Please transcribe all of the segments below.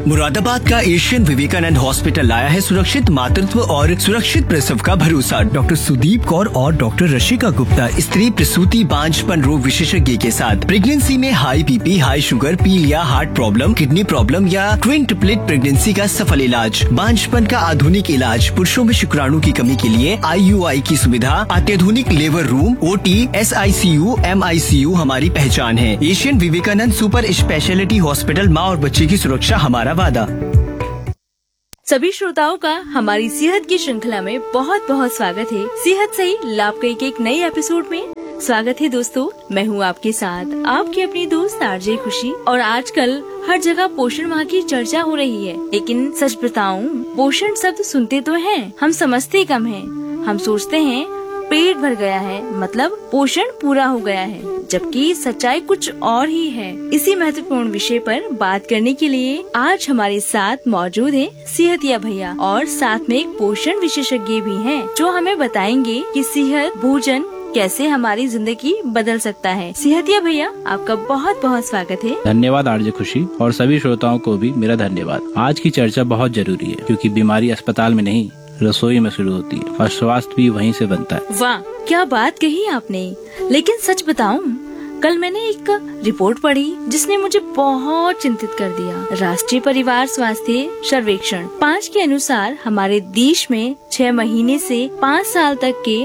मुरादाबाद का Asian Vivekananda hospital लाया है सुरक्षित मातृत्व और सुरक्षित प्रसव का भरोसा। डॉक्टर सुदीप कौर और डॉक्टर रशिका गुप्ता स्त्री प्रसूति बांझपन रोग विशेषज्ञ के साथ प्रेगनेंसी में हाई बीपी, हाई शुगर, पीलिया, हार्ट प्रॉब्लम, किडनी प्रॉब्लम या ट्विन ट्रिपलेट प्रेगनेंसी का सफल इलाज, बांझपन का आधुनिक इलाज, पुरुषों में शुक्राणु की कमी के लिए IUI की सुविधा, अत्याधुनिक labour room, OT, SICU, MICU हमारी पहचान है। Asian Vivekananda super speciality hospital, माँ और बच्चे की सुरक्षा हमारा वादा। सभी श्रोताओं का हमारी सेहत की श्रृंखला में बहुत बहुत स्वागत है। सेहत सही लाभकारी के एक नए एपिसोड में स्वागत है दोस्तों। मैं हूँ आपके साथ आपकी अपनी दोस्त RJ खुशी। और आजकल हर जगह पोषण माह की चर्चा हो रही है, लेकिन सच बताऊं, पोषण शब्द सुनते तो हैं, हम समझते कम हैं। हम सोचते हैं पेट भर गया है मतलब पोषण पूरा हो गया है, जबकि सच्चाई कुछ और ही है। इसी महत्वपूर्ण विषय पर बात करने के लिए आज हमारे साथ मौजूद हैं सेहतिया भैया और साथ में एक पोषण विशेषज्ञ भी हैं, जो हमें बताएंगे कि सेहत भोजन कैसे हमारी जिंदगी बदल सकता है। सेहतिया भैया, आपका बहुत बहुत स्वागत है। धन्यवाद RJ खुशी, और सभी श्रोताओं को भी मेरा धन्यवाद। आज की चर्चा बहुत जरूरी है, क्योंकि बीमारी अस्पताल में नहीं रसोई में शुरू होती है और स्वास्थ्य भी वहीं से बनता है। वाह, क्या बात कही आपने। लेकिन सच बताऊं, कल मैंने एक रिपोर्ट पढ़ी जिसने मुझे बहुत चिंतित कर दिया। राष्ट्रीय परिवार स्वास्थ्य सर्वेक्षण 5 के अनुसार हमारे देश में 6 महीने से 5 साल तक के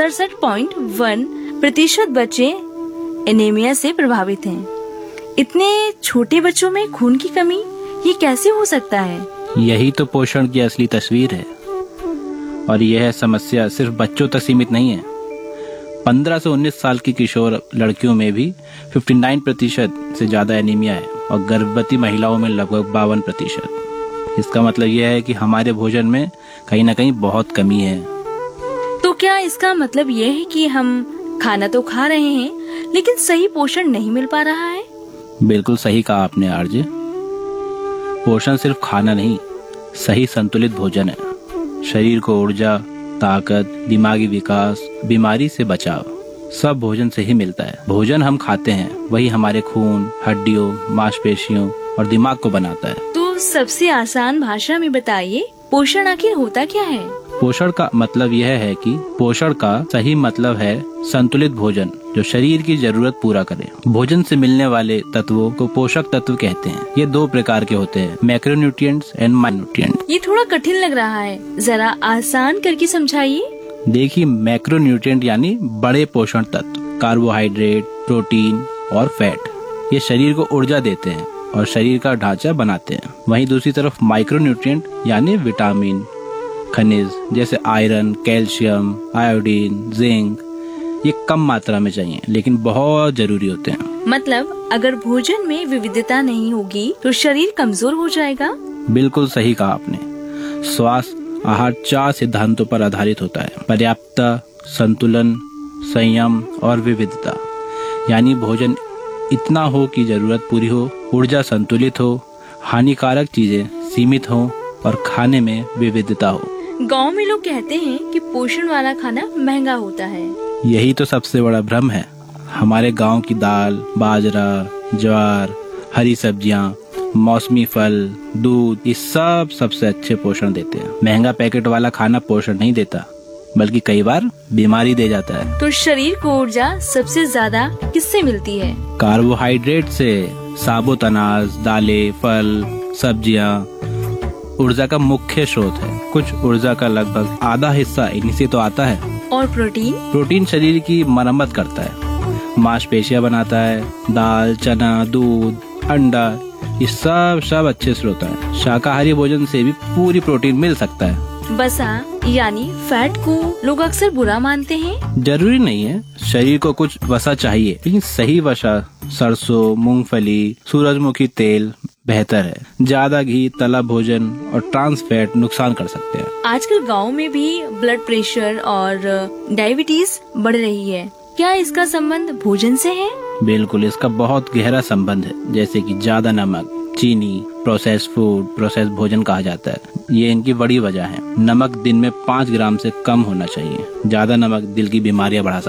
67.1% बच्चे एनीमिया से प्रभावित हैं। इतने छोटे बच्चों में खून की कमी, ये कैसे हो सकता है? यही तो पोषण की असली तस्वीर है। और यह समस्या सिर्फ बच्चों तक सीमित नहीं है। 15 से 19 साल की किशोर लड़कियों में भी 59% से ज्यादा एनीमिया है और गर्भवती महिलाओं में लगभग 52%। इसका मतलब यह है कि हमारे भोजन में कहीं न कहीं बहुत कमी है। तो क्या इसका मतलब यह है कि हम खाना तो खा रहे हैं, लेकिन सही पोषण नहीं मिल पा रहा है? बिल्कुल सही कहा आपने RJ। पोषण सिर्फ खाना नहीं, सही संतुलित भोजन है। शरीर को ऊर्जा, ताकत, दिमागी विकास, बीमारी से बचाव सब भोजन से ही मिलता है। भोजन हम खाते हैं वही हमारे खून, हड्डियों, मांसपेशियों और दिमाग को बनाता है। तो सबसे आसान भाषा में बताइए, पोषण आखिर होता क्या है? पोषण का मतलब यह है कि पोषण का सही मतलब है संतुलित भोजन जो शरीर की जरूरत पूरा करे। भोजन से मिलने वाले तत्वों को पोषक तत्व कहते हैं। ये 2 प्रकार के होते हैं, मैक्रोन्यूट्रिएंट्स एंड माइक्रोन्यूट्रिएंट्स। ये थोड़ा कठिन लग रहा है, जरा आसान करके समझाइए। देखिए, मैक्रोन्यूट्रिएंट यानी बड़े पोषण तत्व, कार्बोहाइड्रेट, प्रोटीन और फैट, ये शरीर को ऊर्जा देते हैं और शरीर का ढांचा बनाते हैं। वहीं दूसरी तरफ माइक्रोन्यूट्रिएंट यानी विटामिन, खनिज जैसे आयरन, कैल्शियम, आयोडीन, जिंक, ये कम मात्रा में चाहिए लेकिन बहुत जरूरी होते हैं। मतलब अगर भोजन में विविधता नहीं होगी तो शरीर कमजोर हो जाएगा? बिल्कुल सही कहा आपने। स्वास्थ्य आहार 4 सिद्धांतों पर आधारित होता है: पर्याप्तता, संतुलन, संयम और विविधता। यानी भोजन इतना हो कि जरूरत पूरी हो, ऊर्जा संतुलित हो, हानिकारक चीजें सीमित हो और खाने में विविधता हो। गांव में लोग कहते हैं कि पोषण वाला खाना महंगा होता है। यही तो सबसे बड़ा भ्रम है। हमारे गांव की दाल, बाजरा, ज्वार, हरी सब्जियां, मौसमी फल, दूध, ये सब सबसे अच्छे पोषण देते हैं। महंगा पैकेट वाला खाना पोषण नहीं देता, बल्कि कई बार बीमारी दे जाता है। तो शरीर को ऊर्जा सबसे ज्यादा किससे मिलती है? कार्बोहाइड्रेट से। साबुत अनाज, दालें, फल, सब्जियां ऊर्जा का मुख्य स्रोत है। कुछ ऊर्जा का लगभग आधा हिस्सा इन्हीं से तो आता है। और प्रोटीन? प्रोटीन शरीर की मरम्मत करता है, मांसपेशियां बनाता है। दाल, चना, दूध, अंडा, ये सब अच्छे स्रोत हैं। शाकाहारी भोजन से भी पूरी प्रोटीन मिल सकता है। बसा यानी फैट को लोग अक्सर बुरा मानते हैं। जरूरी नहीं है, शरीर को कुछ वसा चाहिए, लेकिन सही वसा सरसों, मूंगफली, सूरजमुखी तेल बेहतर है। ज्यादा घी, तला भोजन और ट्रांस फैट नुकसान कर सकते हैं। आजकल गांव में भी ब्लड प्रेशर और डायबिटीज बढ़ रही है। क्या इसका संबंध भोजन से है? बिल्कुल, इसका बहुत गहरा संबंध है। जैसे कि ज्यादा नमक, चीनी, प्रोसेस फूड, प्रोसेस भोजन कहा जाता है, ये इनकी बड़ी वजह है। नमक दिन में 5 ग्राम से कम होना चाहिए। ज्यादा नमक दिल की बीमारियां बढ़ा सकता है।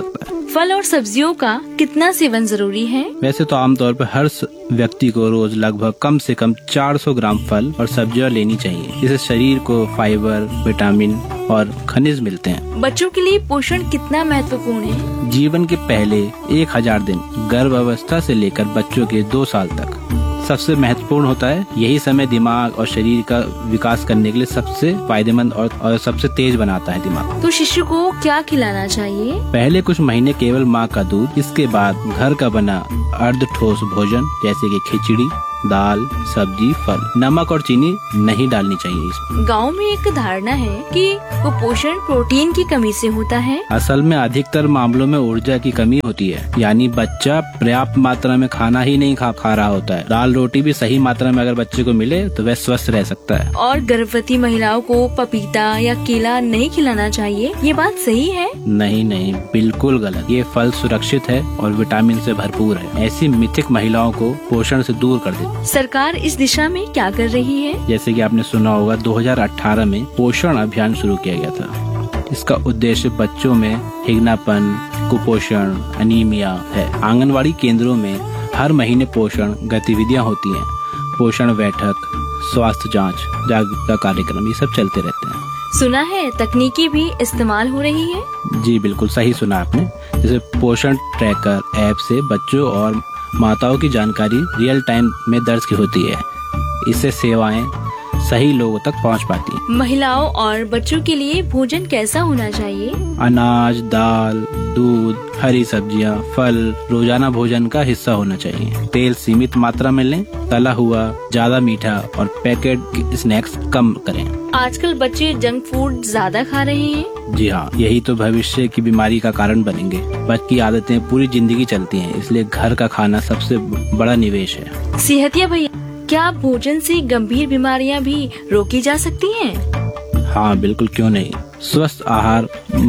फल और सब्जियों का कितना सेवन जरूरी है? वैसे तो आमतौर पर हर व्यक्ति को रोज लगभग कम से कम 400 ग्राम फल और सब्जियां लेनी चाहिए। इससे शरीर को फाइबर, विटामिन और खनिज मिलते हैं। बच्चों के लिए पोषण कितना महत्वपूर्ण है? जीवन के पहले 1000 दिन गर्भ अवस्था से लेकर बच्चों के 2 साल तक सबसे महत्वपूर्ण होता है। यही समय दिमाग और शरीर का विकास करने के लिए सबसे फायदेमंद और सबसे तेज बनाता है दिमाग। तो शिशु को क्या खिलाना चाहिए? पहले कुछ महीने केवल माँ का दूध, इसके बाद घर का बना अर्ध ठोस भोजन जैसे कि खिचड़ी, दाल, सब्जी, फल। नमक और चीनी नहीं डालनी चाहिए इसमें। गांव में एक धारणा है कि कुपोषण प्रोटीन की कमी से होता है। असल में अधिकतर मामलों में ऊर्जा की कमी होती है, यानी बच्चा पर्याप्त मात्रा में खाना ही नहीं खा रहा होता है। दाल रोटी भी सही मात्रा में अगर बच्चे को मिले तो वह स्वस्थ रह सकता है। और गर्भवती महिलाओं को पपीता या केला नहीं खिलाना चाहिए, ये बात सही है? नहीं, बिल्कुल गलत। ये फल सुरक्षित है और विटामिन से भरपूर है। ऐसी मिथिक महिलाओं को पोषण से दूर कर देती। सरकार इस दिशा में क्या कर रही है? जैसे कि आपने सुना होगा 2018 में पोषण अभियान शुरू किया गया था। इसका उद्देश्य बच्चों में हिगनापन, कुपोषण, अनीमिया है। आंगनवाड़ी केंद्रों में हर महीने पोषण गतिविधियां होती हैं। पोषण बैठक, स्वास्थ्य जांच, जागरूकता कार्यक्रम, ये सब चलते रहते हैं। सुना है तकनीकी भी इस्तेमाल हो रही है? जी बिल्कुल सही सुना आपने। जैसे पोषण ट्रैकर ऐप से बच्चों और माताओं की जानकारी रियल टाइम में दर्ज की होती है। इससे सेवाएं सही लोगों तक पहुंच पाती हैं। महिलाओं और बच्चों के लिए भोजन कैसा होना चाहिए? अनाज, दाल, दूध, हरी सब्जियां, फल रोजाना भोजन का हिस्सा होना चाहिए। तेल सीमित मात्रा में लें। तला हुआ, ज्यादा मीठा और पैकेट स्नैक्स कम करें। आजकल बच्चे जंक फूड ज्यादा खा रहे हैं। जी हाँ, यही तो भविष्य की बीमारी का कारण बनेंगे। बच्चे की आदतें पूरी जिंदगी चलती हैं, इसलिए घर का खाना सबसे बड़ा निवेश है। सेहतिया भैया, क्या भोजन से गंभीर बीमारियां भी रोकी जा सकती हैं? हाँ बिल्कुल, क्यों नहीं। स्वस्थ आहार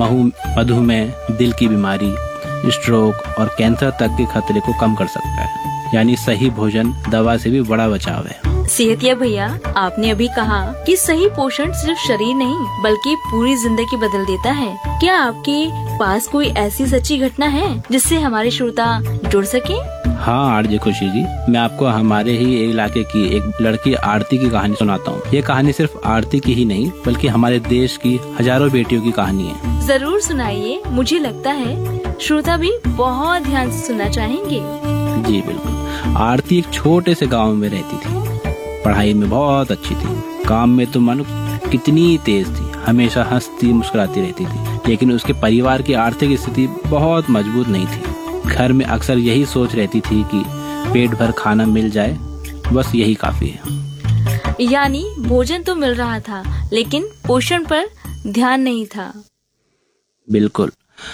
मधुमेह, दिल की बीमारी, स्ट्रोक और कैंसर तक के खतरे को कम कर सकता है। यानी सही भोजन दवा से भी बड़ा बचाव है। सेहतिया भैया, आपने अभी कहा कि सही पोषण सिर्फ शरीर नहीं बल्कि पूरी जिंदगी बदल देता है। क्या आपके पास कोई ऐसी सच्ची घटना है जिससे हमारे श्रोता जुड़ सके? हाँ आरजे खुशी जी, मैं आपको हमारे ही इलाके की एक लड़की आरती की कहानी सुनाता हूँ। ये कहानी सिर्फ आरती की ही नहीं बल्कि हमारे देश की हजारों बेटियों की कहानी है। जरूर सुनाइए, मुझे लगता है श्रोता भी बहुत ध्यान से सुनना चाहेंगे। जी बिल्कुल। आरती एक छोटे से गाँव में रहती थी। पढ़ाई में बहुत अच्छी थी, काम में तो मानो कितनी तेज थी, हमेशा हंसती मुस्कुराती रहती थी। लेकिन उसके परिवार की आर्थिक स्थिति बहुत मजबूत नहीं थी। घर में अक्सर यही सोच रहती थी कि पेट भर खाना मिल जाए, बस यही काफी है। यानी भोजन तो मिल रहा था लेकिन पोषण पर ध्यान नहीं था। बिल्कुल।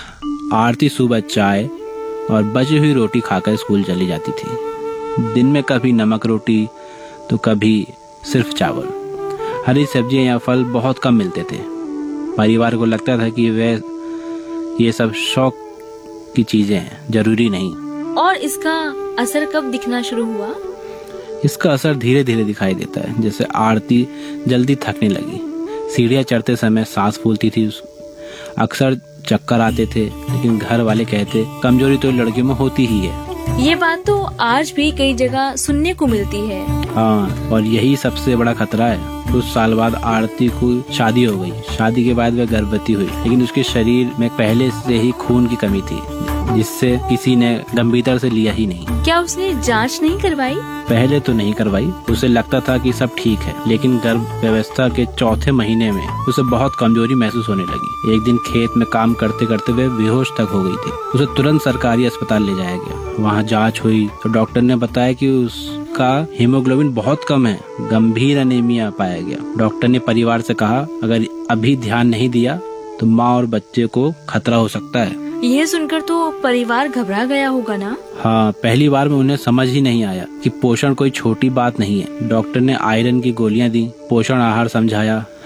आरती सुबह चाय और बची हुई रोटी खाकर स्कूल चली जाती थी। दिन में कभी नमक रोटी तो कभी सिर्फ चावल। हरी सब्जियां या फल बहुत कम मिलते थे। परिवार को लगता था कि ये सब शौक की चीजें हैं, जरूरी नहीं। और इसका असर कब दिखना शुरू हुआ? इसका असर धीरे धीरे दिखाई देता है। जैसे आरती जल्दी थकने लगी, सीढ़ियां चढ़ते समय सांस फूलती थी, अक्सर चक्कर आते थे। लेकिन घर वाले कहते कमजोरी तो लड़कियों में होती ही है। ये बात तो आज भी कई जगह सुनने को मिलती है। हाँ, और यही सबसे बड़ा खतरा है। कुछ साल बाद आरती को शादी हो गई। शादी के बाद वह गर्भवती हुई, लेकिन उसके शरीर में पहले से ही खून की कमी थी, जिससे किसी ने गंभीरता से लिया ही नहीं। क्या उसने जांच नहीं करवाई? पहले तो नहीं करवाई। उसे लगता था कि सब ठीक है, लेकिन गर्भ व्यवस्था के चौथे महीने में उसे बहुत कमजोरी महसूस होने लगी। एक दिन खेत में काम करते करते वह बेहोश तक हो गई थी। उसे तुरंत सरकारी अस्पताल ले जाया गया। वहाँ जांच हुई तो डॉक्टर ने बताया कि उसका हीमोग्लोबिन बहुत कम है, गंभीर अनीमिया पाया गया। डॉक्टर ने परिवार से कहा अगर अभी ध्यान नहीं दिया तो माँ और बच्चे को खतरा हो सकता है। यह सुनकर तो परिवार घबरा गया होगा ना? हाँ, पहली बार में उन्हें समझ ही नहीं आया कि पोषण कोई छोटी बात नहीं है। डॉक्टर ने आयरन की गोलियां दी, पोषण आहार समझाया,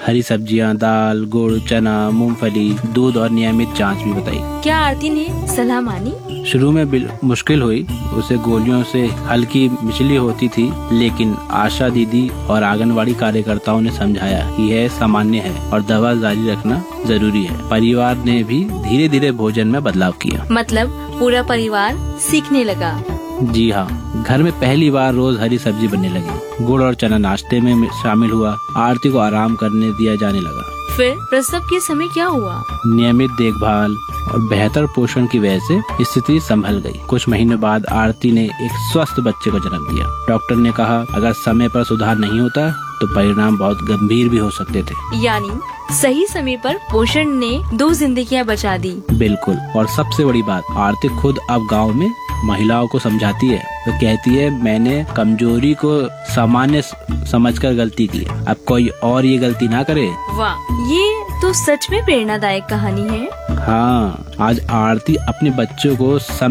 हरी सब्जियां, दाल, गुड़, चना, मूंगफली, दूध और नियमित जांच भी बताई। क्या आरती ने सलाह मानी? शुरू में मुश्किल हुई, उसे गोलियों से हल्की मिचली होती थी, लेकिन आशा दीदी और आंगनवाड़ी कार्यकर्ताओं ने समझाया कि यह सामान्य है और दवा जारी रखना जरूरी है। परिवार ने भी धीरे धीरे भोजन में बदलाव किया। मतलब पूरा परिवार सीखने लगा। जी हाँ, घर में पहली बार रोज हरी सब्जी बनने लगी। गुड़ और चना नाश्ते में शामिल हुआ। आरती को आराम करने दिया जाने लगा। फिर प्रसव के समय क्या हुआ? नियमित देखभाल और बेहतर पोषण की वजह से स्थिति संभल गई। कुछ महीनों बाद आरती ने एक स्वस्थ बच्चे को जन्म दिया। डॉक्टर ने कहा अगर समय पर सुधार नहीं होता तो परिणाम बहुत गंभीर भी हो सकते थे। यानी सही समय पर पोषण ने 2 जिंदगियां बचा दी। बिल्कुल। और सबसे बड़ी बात, आरती खुद अब गांव में महिलाओं को समझाती है। वो कहती है मैंने कमजोरी को सामान्य समझकर गलती की, अब कोई और ये गलती ना करे। वाह, ये तो सच में प्रेरणादायक कहानी है। हाँ, आज आरती अपने बच्चों को